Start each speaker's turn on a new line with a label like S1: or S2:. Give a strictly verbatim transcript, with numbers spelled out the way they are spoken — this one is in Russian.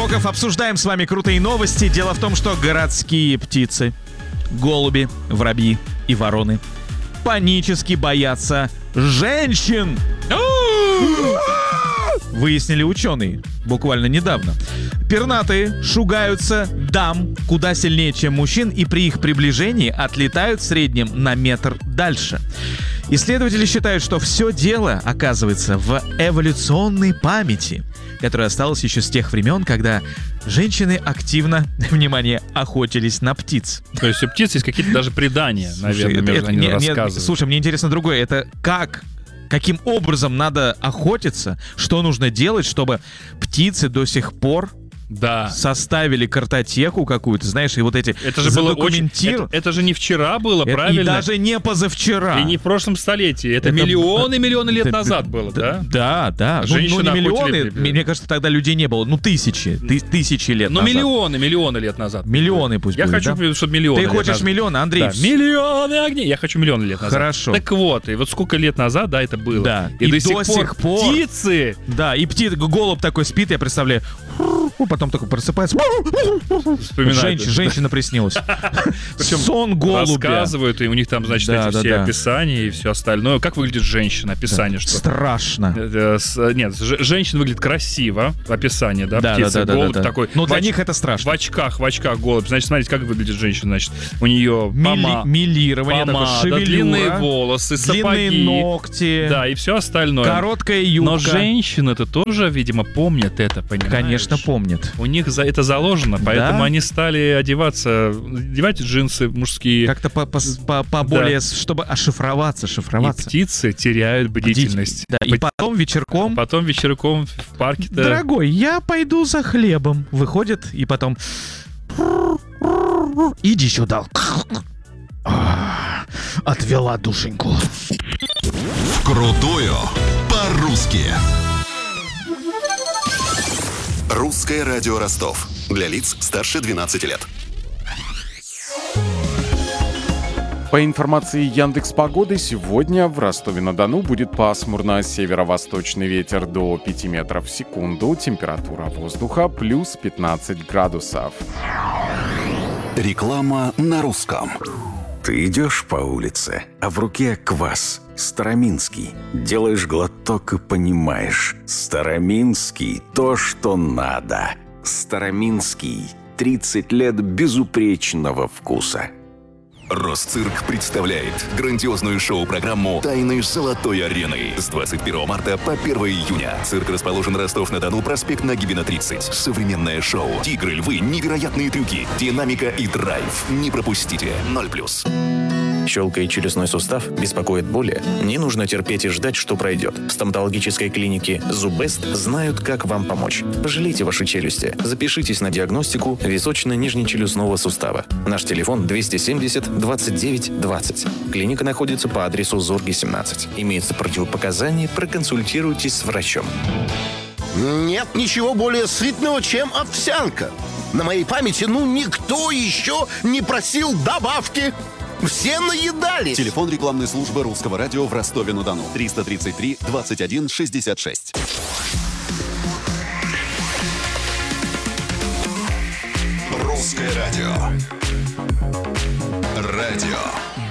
S1: Набоков. Обсуждаем с вами крутые новости. Дело в том, что городские птицы, голуби, воробьи и вороны панически боятся женщин. Выяснили ученые буквально недавно. Пернатые шугаются дам куда сильнее, чем мужчин, и при их приближении отлетают в среднем на метр дальше. Исследователи считают, что все дело, оказывается, в эволюционной памяти, которая осталась еще с тех времен, когда женщины активно, внимание, охотились на птиц.
S2: То есть у птиц есть какие-то даже предания, наверное,
S1: Слушай,
S2: между
S1: это,
S2: ними
S1: не,
S2: рассказывают.
S1: Не, слушай, мне интересно другое. Это как... Каким образом надо охотиться? Что нужно делать, чтобы птицы до сих пор
S2: да.
S1: составили картотеку какую-то, знаешь, и вот эти
S2: это же было очень...
S1: задокументир...
S2: это, это же не вчера было,
S1: это,
S2: правильно?
S1: И даже не позавчера.
S2: И не в прошлом столетии. Это, это миллионы-миллионы лет это, назад было, да?
S1: Да, да.
S2: Женщины
S1: ну, ну, не миллионы,
S2: охотили...
S1: мне кажется, тогда людей не было. Ну, тысячи. Ты, тысячи лет
S2: ну,
S1: назад. Ну,
S2: миллионы, миллионы лет назад.
S1: Миллионы пусть
S2: Я
S1: будет,
S2: хочу,
S1: да?
S2: чтобы миллионы
S1: Ты
S2: лет
S1: хочешь
S2: назад.
S1: миллионы, Андрей?
S2: Да. Миллионы огней. Я хочу миллионы лет назад.
S1: Хорошо.
S2: Так вот, и вот сколько лет назад, да, это было.
S1: Да.
S2: И,
S1: и
S2: до,
S1: до
S2: сих,
S1: сих пор...
S2: птицы...
S1: Да, и птица, голубь такой спит, я представляю... Потом такой просыпается. Женщ, женщина приснилась.
S2: Причем
S1: сон голубя.
S2: Рассказывают, и у них там, значит,
S1: да,
S2: эти
S1: да,
S2: все
S1: да.
S2: описания и все остальное. Как выглядит женщина? Описание,
S1: да.
S2: что?
S1: Страшно.
S2: Нет, женщина выглядит красиво. Описание, да?
S1: Да,
S2: птица,
S1: да, да,
S2: голубь
S1: да, да.
S2: такой.
S1: Но для
S2: оч...
S1: них это страшно.
S2: В очках, в очках голубь. Значит, смотрите, как выглядит женщина. Значит, у нее
S1: Мили...
S2: пома...
S1: милирование,
S2: помада,
S1: такое, шевелюра,
S2: длинные волосы,
S1: длинные
S2: сапоги.
S1: ногти.
S2: Да, и все остальное.
S1: Короткая юбка.
S2: Но женщины-то тоже, видимо, помнят это, понимаешь?
S1: Конечно, помнят.
S2: У них за это заложено, поэтому
S1: да?
S2: они стали одеваться, одевать джинсы мужские.
S1: Как-то поболее, да. чтобы ошифроваться, шифроваться.
S2: И птицы теряют бдительность.
S1: Да, и потом вечерком...
S2: Потом вечерком в парке-то...
S1: Дорогой, я пойду за хлебом. Выходит, и потом... Иди сюда. Отвела душеньку.
S3: Вкрутую по-русски. Русское радио Ростов. Для лиц старше двенадцати лет.
S4: По информации Яндекс.Погоды, сегодня в Ростове-на-Дону будет пасмурно, северо-восточный ветер до пяти метров в секунду, температура воздуха плюс пятнадцать градусов.
S3: Реклама на русском.
S5: Ты идешь по улице, а в руке квас староминский. Делаешь глоток и понимаешь, староминский – то, что надо. Староминский – тридцать лет безупречного вкуса.
S3: Росцирк представляет грандиозную шоу-программу «Тайны Золотой арены» с двадцать первого марта по первого июня. Цирк расположен Ростов-на-Дону, проспект Нагибина, тридцать. Современное шоу, тигры, львы, невероятные трюки, динамика и драйв. Не пропустите. ноль плюс.
S6: Щелкает челюстной сустав, беспокоит боли? Не нужно терпеть и ждать, что пройдет. В стоматологической клинике «Зубест» знают, как вам помочь. Пожалейте ваши челюсти. Запишитесь на диагностику височно-нижнечелюстного сустава. Наш телефон двести семьдесят двадцать девять двадцать. Клиника находится по адресу Зорги, семнадцать. Имеются противопоказания, проконсультируйтесь с врачом.
S7: Нет ничего более сытного, чем овсянка. На моей памяти, ну, никто еще не просил добавки. Все наедались.
S8: Телефон рекламной службы Русского радио в Ростове-на-Дону. триста тридцать три двадцать один шестьдесят шесть.
S3: Русское радио. Радио